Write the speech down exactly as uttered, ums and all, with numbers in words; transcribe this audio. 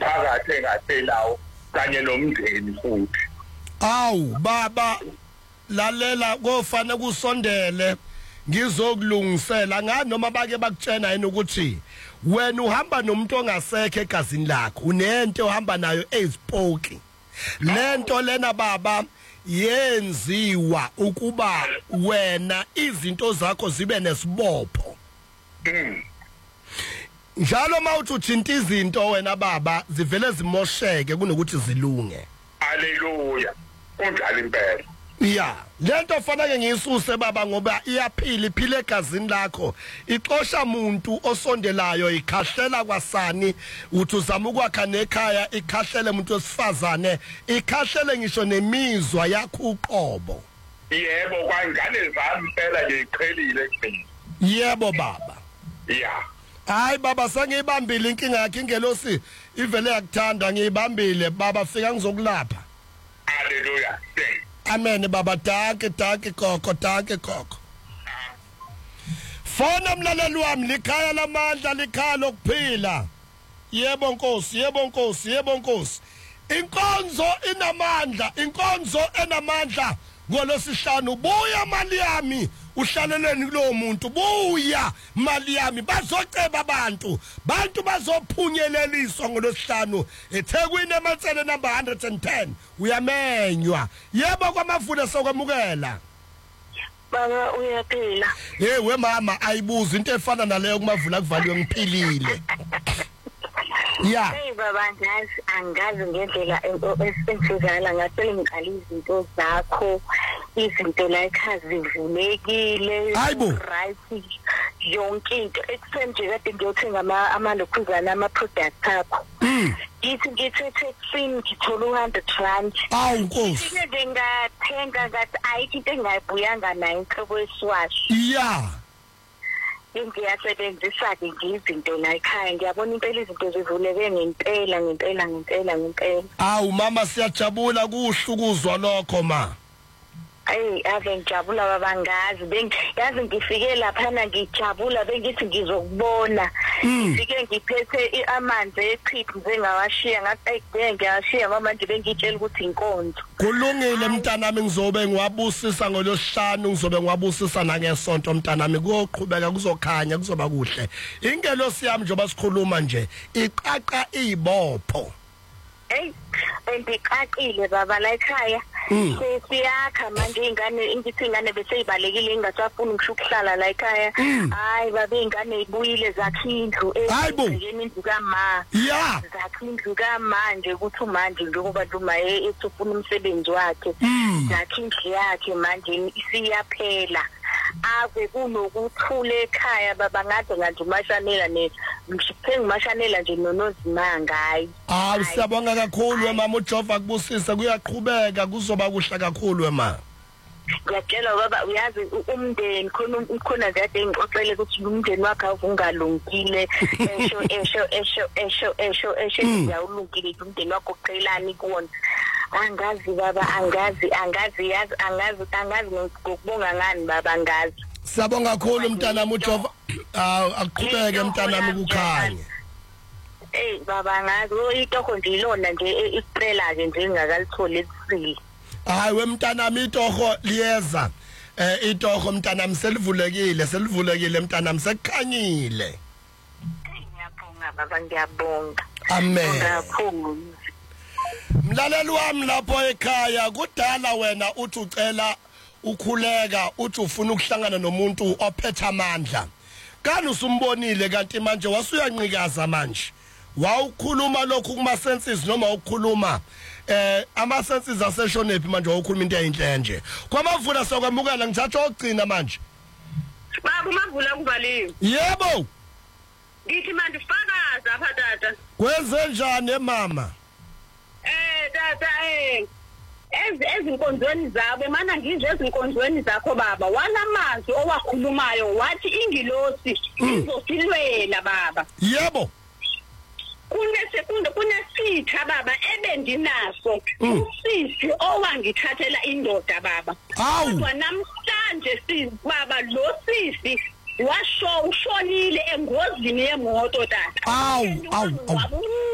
umphakathi engaphelawo kanye nomndeni futhi. Awu baba lalela kofana kusondele ngizokulungisela ngani noma bake bakutshena yini ukuthi wena uhamba nomuntu ongasekho egazini lakho unento ohamba nayo ezipoki lento lena baba yenziwa ukuba wena izinto zakho zibe nesibopho njalo mawuthi uthinta izinto wena baba zivele zimosheke kunokuthi zilunge. Haleluya kunjalo impela. Ya lento fanele ngiyisuse baba ngoba iyaphila iphile egazini lakho ixosha umuntu osondelayo ikhahlela kwasani uthi uzama ukwakha nekhaya ikhahlele umuntu wesifazane ikhahlele ngisho nemizwa yakho uqobo. Yebo kwangane zami impela nje iqhelile kimi. Yebo baba. Ya hayi baba sengiyibambile inkinga yakhe ingelosi ivele yakuthanda ngiyibambile baba fika ngizokulapha. Haleluya. Amen baba danke danke khokho danke khokho. Fona mlaleli wami likhaya lamandla likhaya lokuphila. Yebo Nkosi yebo Nkosi yebo Nkosi. Inkonzo inamandla inkonzo enamandla ngolosihlanu buya mali yami uhlaleleni kulo muntu buya mali yami bazoceba abantu bantu bazophunyeleliswa ngolosihlanu eThekwini eMatsele number one hundred ten uyamenywa yebo kwamavuna sokwamukela baba uyaphila. Hey we mama ayibuza into efana naleyo kumavula kuvaliwe ngiphilile. Yeah. Hey baba ngazi angazi ngendlela esenzakala ngasele ngiqala izinto zakho izinto la ekhaya zivulekile right yonke into ekuseni nje kade ngiyothenga ama amalokhuzana ama products akho ithi ngithethe ekuseni ngithola one hundred rand. Awu Nkosi nje ngathenga ngathi ayikho into engayibuyanga nayo inhlobo yesiwashi. Yeah. Ngiyasebenzisa ke izinto la ekhaya ngiyabona impela izinto zivuleke ngempela ngempela ngempela ngempela. Awu mama siyajabula kuhlukuzwa lokho ma. Hey ave ngijabula babangazi bengiyazi ngifike lapha na ngijabula bengithi ngizokubona ngifike ngiphethe amanzi echipi njengawashiya ngathi ayike ngiyashiya mama nje bengitshela ukuthi inkonzo kulungile mntanami ngizobe ngiwabusisa ngolosihlanu ngizobe ngiwabusisa nangesonto mntanami kuyoqhubeka kuzokhanya kuzoba kuhle ingelosi yami njoba sikhuluma nje iqaqa izibopho. Hey endiqaqile baba la ekhaya siyakha manje ingane ngithi ingane bese ibalekile ingasafuni ngisho ukuhlala la ekhaya hayi babe ingane ibuyile zakhindlu ezingeni indlu kama ya zakhindlu kama nje ukuthi manje njengoba Duma ethufuna umsebenzi wakhe zakhindlu yakhe manje isiyaphela ave kunokuthula ekhaya baba ngade ngathi umashanela ne ngiphenga umashanela nje nonozimanga hayi. Ah siyabonga kakhulu wemama uJehova kubusisa kuyaqhubeka kuzoba kuhle kakhulu wema. Ngiyatshela baba uyazi umndeni khona khona kade ngixoxele ukuthi umndeni wakhe awungalungile esho esho esho esho esho esho ngiyawulungile umndeni wakho uqhelani kuwona. Angazi baba angazi angazi yazi angazi angazi ngokubonga ngani baba angazi. Siyabonga kakhulu mntanami uJehova aqhubeke mntanami kukhanye. Eh baba ngazi uyitoko nje ilona nje iqela nje njengakalithola ekusile. Hayi wemntanami itoho liyeza eh itoho mntanami selivulekile selivulekile mntanami sekukhanyile. Ngiyabonga baba ngiyabonga. Amen. Ngiyabonga. Mlaleli wami lapho ekhaya kudala wena uthi ucela ukhuleka uthi ufuna ukuhlangana nomuntu ophethe amandla. Kanti usumbonile kanti manje wasuyanqikaza manje. Wawukhuluma lokhu kuma senses noma ukukhuluma eh ama senses aseshonephi manje wawukhuluma into eyinhle nje. Kwamavula sokwamukela ngithatha ogcina manje. Baba umavula kuvaliwe. Yebo. Ngithi manje ufakaza apha tata. Kwenze njani mama? Eh tata eh ezi ezinkonzweni zabo mana ngize ezinkonzweni zakho baba wanamazwi owakhulumayo wathi ingilosi izosilwela baba. Yebo. Kunesekunde kunesitha baba ebendinaso usisi owangithathela indoda baba. Kodwa namhlanje si baba lo sisi washo ushonile engozini yemoto tata. Awu awu